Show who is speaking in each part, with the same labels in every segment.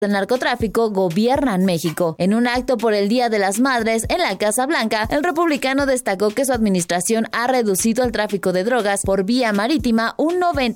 Speaker 1: del narcotráfico gobiernan México. En un acto por el Día de las Madres en la Casa Blanca, el republicano destacó que su administración ha reducido el tráfico de drogas por vía marítima un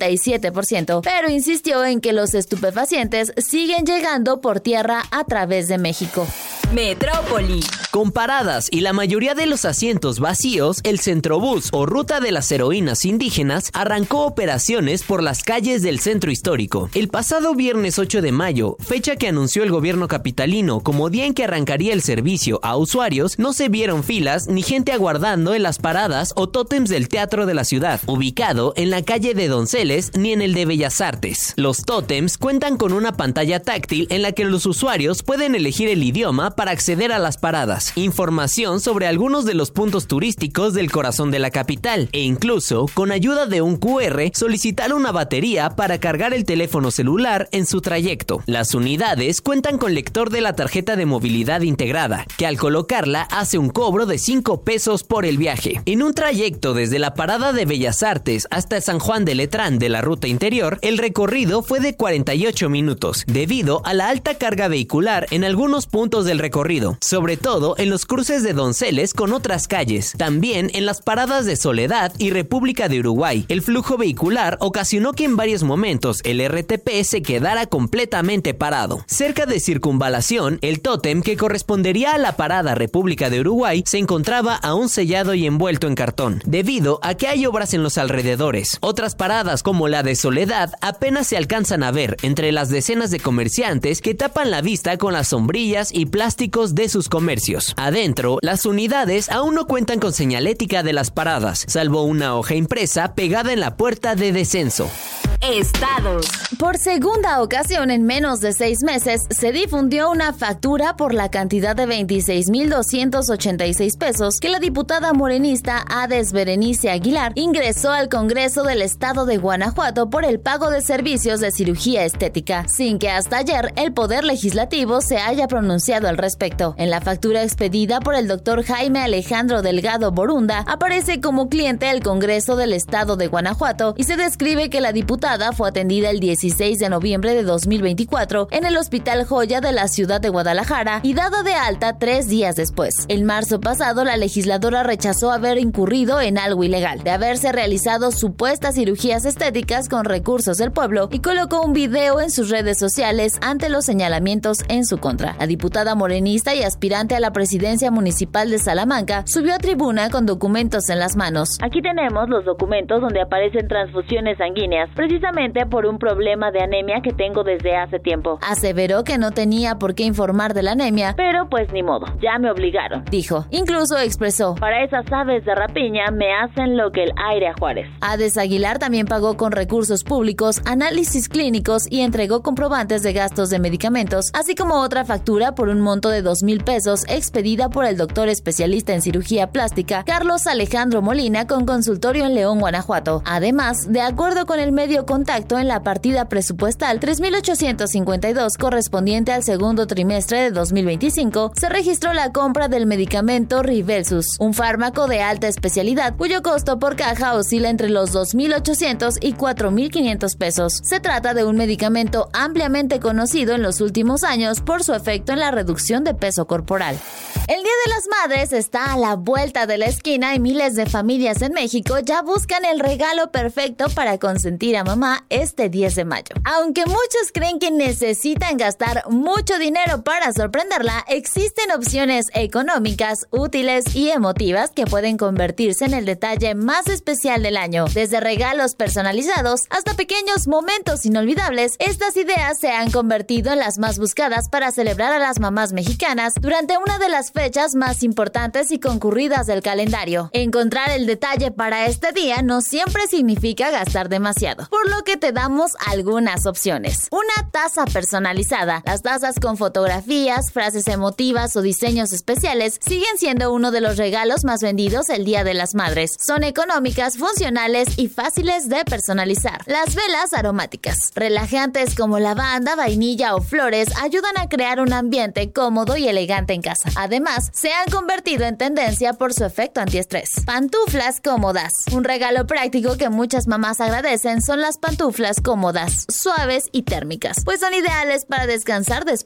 Speaker 1: 97%, pero insistió en que los estupefacientes siguen llegando por tierra a través de México.
Speaker 2: Metrópoli.
Speaker 3: Con paradas y la mayoría de los asientos vacíos, el Centrobús o Ruta de las Heroínas Indígenas arrancó operaciones por las calles del centro histórico. El pasado viernes 8 de mayo, fecha que anunció el gobierno capitalino como día en que arrancaría el servicio a usuarios, no se vieron filas ni gente aguardando en las paradas o tótems del Teatro de la Ciudad, ubicado en la calle de Donceles ni en el de Bellas Artes. Los tótems cuentan con una pantalla táctil en la que los usuarios pueden elegir el idioma para acceder a las paradas, información sobre algunos de los puntos turísticos del corazón de la capital e incluso, con ayuda de un QR, solicitar una batería para cargar el teléfono celular en su trayecto. Las unidades cuentan con lector de la tarjeta de movilidad integrada, que al colocarla hace un cobro de 5 pesos por el viaje. En un trayecto desde la parada de Bellas Artes hasta San Juan de Letrán de la ruta interior, el recorrido fue de 48 minutos, debido a la alta carga vehicular en algunos puntos del recorrido, sobre todo en los cruces de Donceles con otras calles. También en las paradas de Soledad y República de Uruguay, el flujo vehicular ocasionó que en varios momentos el RTP se quedara completamente parado. Cerca de Circunvalación, el tótem que correspondería a la parada República de Uruguay se encontraba aún sellado y envuelto en cartón, debido a que hay obras en los alrededores. Otras paradas como la de Soledad apenas se alcanzan a ver entre las decenas de comerciantes que tapan la vista con las sombrillas y plásticos de sus comercios. Adentro, las unidades aún no cuentan con señalética de las paradas, salvo una hoja impresa pegada en la puerta de descenso.
Speaker 2: Estados.
Speaker 1: Por segunda ocasión en menos de 6 meses, se difundió una factura por la cantidad de 26,286 pesos que la diputada morenista Ades Berenice Aguilar ingresó al Congreso del Estado de Guanajuato por el pago de servicios de cirugía estética, sin que hasta ayer el Poder Legislativo se haya pronunciado al respecto. En la factura expedida por el doctor Jaime Alejandro Delgado Borunda, aparece como cliente el Congreso del Estado de Guanajuato y se describe que la diputada fue atendida el 16 de noviembre de 2024 en el Hospital Joya de la ciudad de Guadalajara y dada de alta 3 días después. En marzo pasado, la legisladora rechazó haber incurrido en algo ilegal, de haberse realizado supuestas cirugías estéticas con recursos del pueblo y colocó un video en sus redes sociales ante los señalamientos en su contra. La diputada morenista y aspirante a la presidencia municipal de Salamanca subió a tribuna con documentos en las manos.
Speaker 4: Aquí tenemos los documentos donde aparecen transfusiones sanguíneas, precisamente por un problema de anemia que tengo desde hace tiempo.
Speaker 1: Aseveró que no tenía por qué informar de la anemia,
Speaker 4: pero pues ni modo, ya me obligaron,
Speaker 1: dijo. Incluso expresó:
Speaker 4: para esas aves de rapiña me hacen lo que el aire a Juárez.
Speaker 1: Ades Aguilar también pagó con recursos públicos análisis clínicos y entregó comprobantes de gastos de medicamentos, así como otra factura por un monto de 2,000 pesos expedida por el doctor especialista en cirugía plástica Carlos Alejandro Molina con consultorio en León, Guanajuato. Además, de acuerdo con el medio Contacto, en la partida presupuestal 3,852 correspondiente al segundo trimestre de 2025, se registró la compra del medicamento Rybelsus, un fármaco de alta especialidad cuyo costo por caja oscila entre los 2,800 y 4,500 pesos. Se trata de un medicamento ampliamente conocido en los últimos años por su efecto en la reducción de peso corporal. El Día de las Madres está a la vuelta de la esquina y miles de familias en México ya buscan el regalo perfecto para consentir a mamá este 10 de mayo. Aunque muchos creen que necesitan gastar mucho dinero para sorprenderla, existen opciones económicas, útiles y emotivas que pueden convertirse en el detalle más especial del año. Desde regalos personalizados hasta pequeños momentos inolvidables, estas ideas se han convertido en las más buscadas para celebrar a las mamás mexicanas durante una de las fechas más importantes y concurridas del calendario. Encontrar el detalle para este día no siempre significa gastar demasiado, por lo que te damos algunas opciones. Una taza personalizada. Las tazas con fotografías, frases emotivas o diseños especiales siguen siendo uno de los regalos más vendidos el Día de las Madres. Son económicas, funcionales y fáciles de personalizar. Las velas aromáticas. Relajantes como lavanda, vainilla o flores ayudan a crear un ambiente cómodo y elegante en casa. Además, se han convertido en tendencia por su efecto antiestrés. Pantuflas cómodas. Un regalo práctico que muchas mamás agradecen son las pantuflas cómodas, suaves y térmicas, pues son ideales para descansar después